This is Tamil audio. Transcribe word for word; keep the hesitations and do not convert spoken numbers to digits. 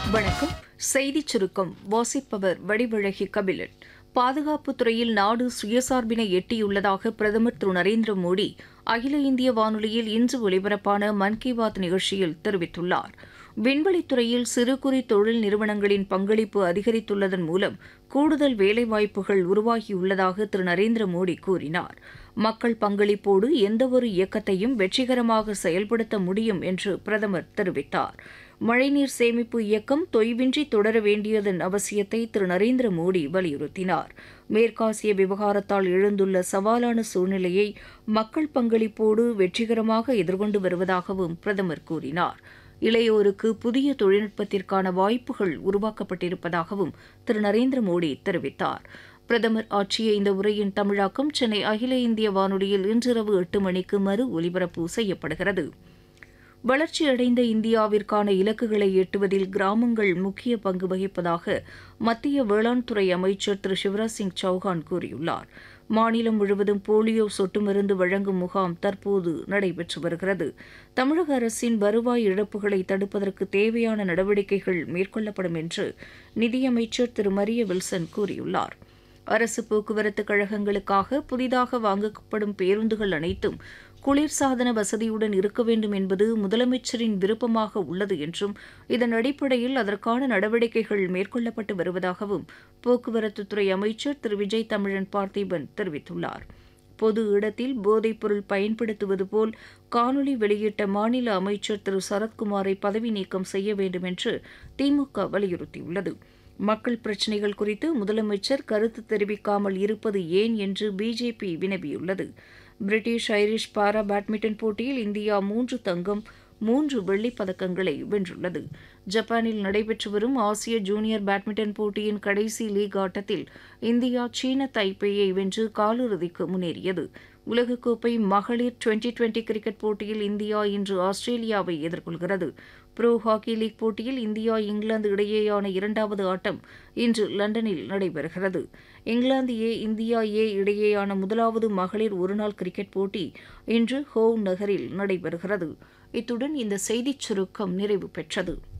வணக்கம். செய்திச் சுருக்கம் வாசிப்பவர் வடிவழகி கபிலன். பாதுகாப்புத் துறையில் நாடு சுயசார்பினை எட்டியுள்ளதாக பிரதமர் திரு நரேந்திர மோடி அகில இந்திய வானொலியில் இன்று ஒலிபரப்பான மன் கி பாத் நிகழ்ச்சியில் தெரிவித்துள்ளார். விண்வெளித்துறையில் சிறு குறு தொழில் நிறுவனங்களின் பங்களிப்பு அதிகரித்துள்ளதன் மூலம் கூடுதல் வேலைவாய்ப்புகள் உருவாகியுள்ளதாக திரு நரேந்திர மோடி கூறினார். மக்கள் பங்களிப்போடு எந்தவொரு இயக்கத்தையும் வெற்றிகரமாக செயல்படுத்த முடியும் என்று பிரதமர் தெரிவித்தார். மழைநீர் சேமிப்பு இயக்கம் தொய்வின்றி தொடர வேண்டியதன் அவசியத்தை திரு நரேந்திர மோடி வலியுறுத்தினார். மேற்காசிய விவகாரத்தால் எழுந்துள்ள சவாலான சூழ்நிலையை மக்கள் பங்களிப்போடு வெற்றிகரமாக எதிர்கொண்டு வருவதாகவும் பிரதமர் கூறினார். இளையோருக்கு புதிய தொழில்நுட்பத்திற்கான வாய்ப்புகள் உருவாக்கப்பட்டிருப்பதாகவும் திரு நரேந்திர மோடி தெரிவித்தார். பிரதமர் ஆற்றிய இந்த உரையின் தமிழாக்கம் சென்னை அகில இந்திய வானொலியில் இன்றிரவு எட்டு மணிக்கு மறு ஒலிபரப்பு செய்யப்படுகிறது. வளர்ச்சியடைந்த இந்தியாவிற்கான இலக்குகளை எட்டுவதில் கிராமங்கள் முக்கிய பங்கு வகிப்பதாக மத்திய வேளாண் துறை அமைச்சர் திரு சிவராஜ் சிங் சௌஹான் கூறியுள்ளார். மாநிலம் முழுவதும் போலியோ சொட்டு மருந்து வழங்கும் முகாம் தற்போது நடைபெற்று வருகிறது. தமிழக அரசின் வருவாய் இழப்புகளை தடுப்பதற்கு தேவையான நடவடிக்கைகள் மேற்கொள்ளப்படும் என்று நிதியமைச்சர் திரு மரிய வில்சன் கூறியுள்ளார். அரசு போக்குவரத்து கழகங்களுக்காக புதிதாக வாங்கப்படும் பேருந்துகள் அனைத்தும் குளிர்சாதன வசதியுடன் இருக்க வேண்டும் என்பது முதலமைச்சரின் விருப்பமாக உள்ளது என்றும் இதன் அடிப்படையில் அதற்கான நடவடிக்கைகள் மேற்கொள்ளப்பட்டு வருவதாகவும் போக்குவரத்துத்துறை அமைச்சர் திரு விஜய் தமிழன் பார்த்திபன் தெரிவித்துள்ளார். பொது இடத்தில் போதைப்பொருள் பயன்படுத்துவது போல் காணொலி வெளியிட்ட மாநில அமைச்சர் திரு சரத்குமாரை பதவி நீக்கம் செய்ய வேண்டும் என்று திமுக வலியுறுத்தியுள்ளது. மக்கள் பிரச்சினைகள் குறித்து முதலமைச்சர் கருத்து தெரிவிக்காமல் இருப்பது ஏன் என்று BJP வினவியுள்ளது. British Irish para badminton போட்டியில் இந்தியா மூன்று தங்கம் மூன்று வெள்ளிப் பதக்கங்களை வென்றுள்ளது. ஜப்பானில் நடைபெற்று வரும் ஆசிய ஜூனியர் பேட்மிண்டன் போட்டியின் கடைசி லீக் ஆட்டத்தில் இந்தியா சீன தைப்பேயை வென்று காலிறுதிக்கு முன்னேறியது. உலகக்கோப்பை மகளிர் டுவெண்டி டுவெண்டி கிரிக்கெட் போட்டியில் இந்தியா இன்று ஆஸ்திரேலியாவை எதிர்கொள்கிறது. புரோ ஹாக்கி லீக் போட்டியில் இந்தியா இங்கிலாந்து இடையேயான இரண்டாவது ஆட்டம் இன்று லண்டனில் நடைபெறுகிறது. இங்கிலாந்து ஏ இந்தியா ஏ இடையேயான முதலாவது மகளிர் ஒருநாள் கிரிக்கெட் போட்டி இன்று ஹோவ் நகரில் நடைபெறுகிறது. இத்துடன் இந்த செய்திச் சுருக்கம் நிறைவு பெற்றது.